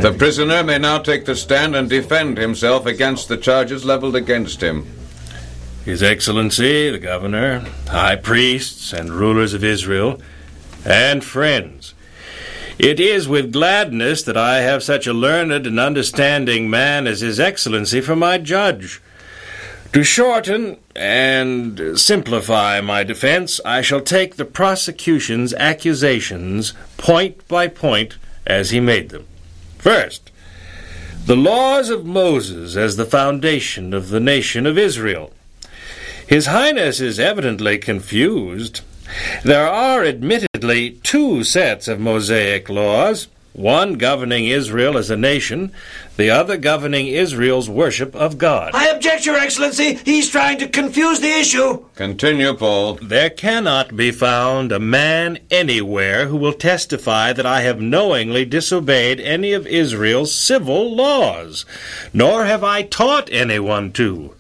The prisoner may now take the stand and defend himself against the charges leveled against him. His Excellency, the Governor, high priests and rulers of Israel, and friends, it is with gladness that I have such a learned and understanding man as His Excellency for my judge. To shorten and simplify my defense, I shall take the prosecution's accusations point by point as he made them. First, the laws of Moses as the foundation of the nation of Israel. His Highness is evidently confused. There are admittedly two sets of Mosaic laws, one governing Israel as a nation, the other governing Israel's worship of God. I object, Your Excellency. He's trying to confuse the issue. Continue, Paul. There cannot be found a man anywhere who will testify that I have knowingly disobeyed any of Israel's civil laws, nor have I taught anyone to.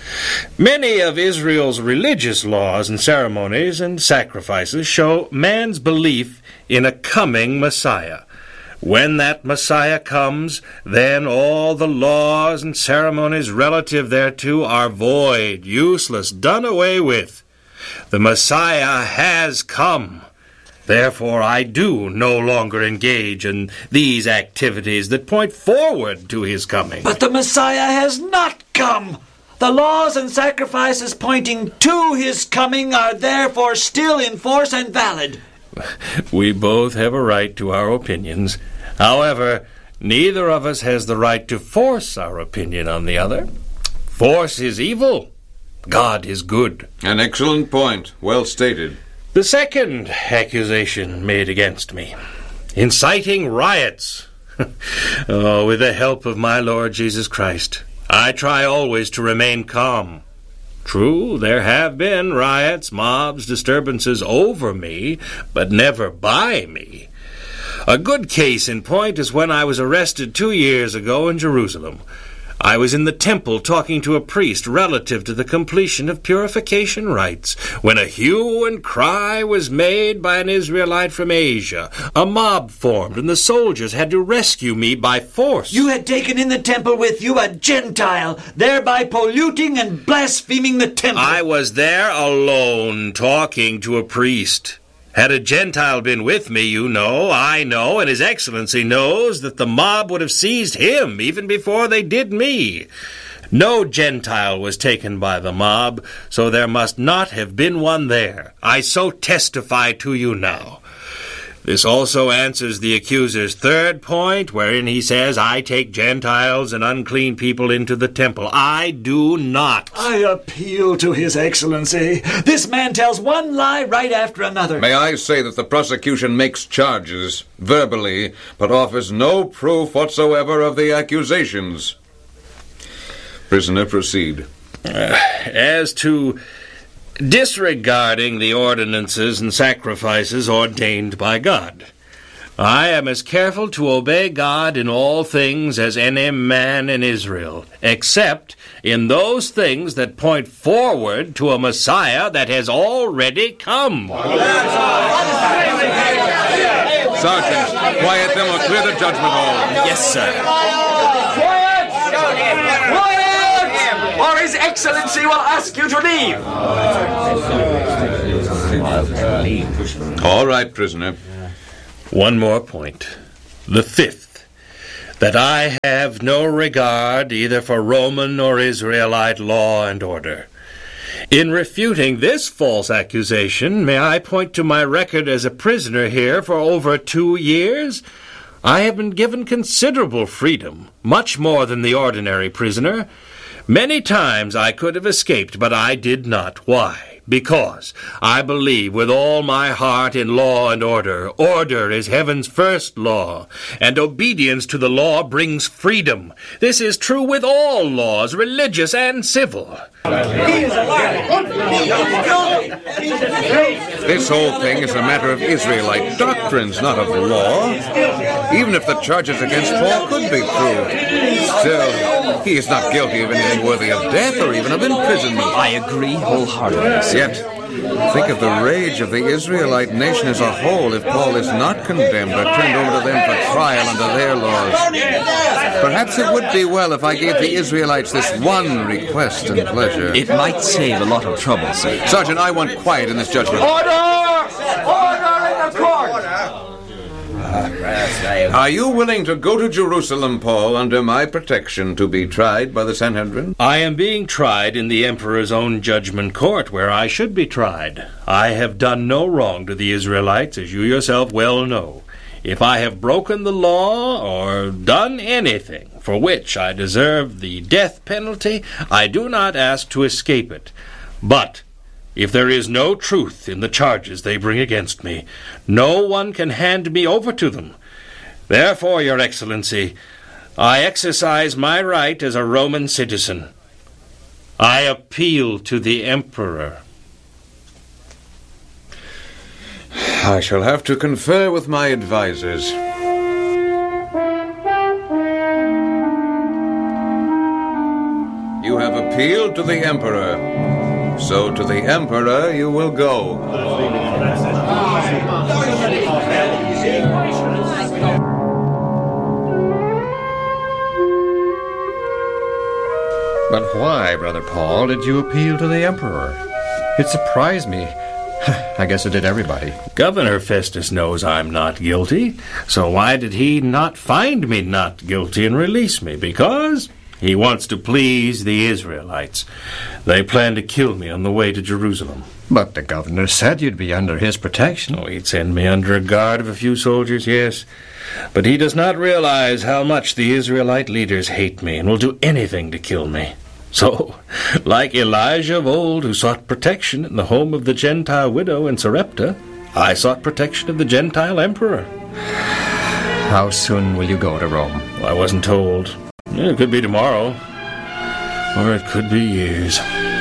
Many of Israel's religious laws and ceremonies and sacrifices show man's belief in a coming Messiah. When that Messiah comes, then all the laws and ceremonies relative thereto are void, useless, done away with. The Messiah has come. Therefore, I do no longer engage in these activities that point forward to his coming. But the Messiah has not come. The laws and sacrifices pointing to his coming are therefore still in force and valid. We both have a right to our opinions. However, neither of us has the right to force our opinion on the other. Force is evil. God is good. An excellent point. Well stated. The second accusation made against me, inciting riots. With the help of my Lord Jesus Christ, I try always to remain calm. True, there have been riots, mobs, disturbances over me, but never by me. A good case in point is when I was arrested 2 years ago in Jerusalem. I was in the temple talking to a priest relative to the completion of purification rites, when a hue and cry was made by an Israelite from Asia. A mob formed, and the soldiers had to rescue me by force. You had taken in the temple with you a Gentile, thereby polluting and blaspheming the temple. I was there alone, talking to a priest. Had a Gentile been with me, I know, and His Excellency knows that the mob would have seized him even before they did me. No Gentile was taken by the mob, so there must not have been one there. I so testify to you now. This also answers the accuser's third point, wherein he says, I take Gentiles and unclean people into the temple. I do not. I appeal to His Excellency. This man tells one lie right after another. May I say that the prosecution makes charges, verbally, but offers no proof whatsoever of the accusations. Prisoner, proceed. As to disregarding the ordinances and sacrifices ordained by God, I am as careful to obey God in all things as any man in Israel, except in those things that point forward to a Messiah that has already come. Sergeant, quiet them or clear the judgment hall. Yes, sir. Or His Excellency will ask you to leave. All right, prisoner. One more point. The fifth, that I have no regard either for Roman or Israelite law and order. In refuting this false accusation, may I point to my record as a prisoner here for over 2 years? I have been given considerable freedom, much more than the ordinary prisoner. Many times I could have escaped, but I did not. Why? Because I believe with all my heart in law and order. Order is heaven's first law, and obedience to the law brings freedom. This is true with all laws, religious and civil. This whole thing is a matter of Israelite doctrines, not of law. Even if the charges against Paul could be proved, still, he is not guilty of anything worthy of death or even of imprisonment. I agree wholeheartedly. Yet, Think of the rage of the Israelite nation as a whole if Paul is not condemned or turned over to them for trial under their laws. Perhaps it would be well if I gave the Israelites this one request and pleasure. It might save a lot of trouble, sir. Sergeant, I want quiet in this judgment. Order! Order in the court! Are you willing to go to Jerusalem, Paul, under my protection to be tried by the Sanhedrin? I am being tried in the emperor's own judgment court, where I should be tried. I have done no wrong to the Israelites, as you yourself well know. If I have broken the law or done anything for which I deserve the death penalty, I do not ask to escape it. But if there is no truth in the charges they bring against me, no one can hand me over to them. Therefore, Your Excellency, I exercise my right as a Roman citizen. I appeal to the Emperor. I shall have to confer with my advisers. You have appealed to the Emperor. So to the Emperor you will go. But why, Brother Paul, did you appeal to the Emperor? It surprised me. I guess it did everybody. Governor Festus knows I'm not guilty, so why did he not find me not guilty and release me? Because he wants to please the Israelites. They plan to kill me on the way to Jerusalem. But the governor said you'd be under his protection. Oh, he'd send me under a guard of a few soldiers, yes. But he does not realize how much the Israelite leaders hate me and will do anything to kill me. So, like Elijah of old, who sought protection in the home of the Gentile widow in Sarepta, I sought protection of the Gentile emperor. How soon will you go to Rome? Well, I wasn't told. It could be tomorrow, or it could be years.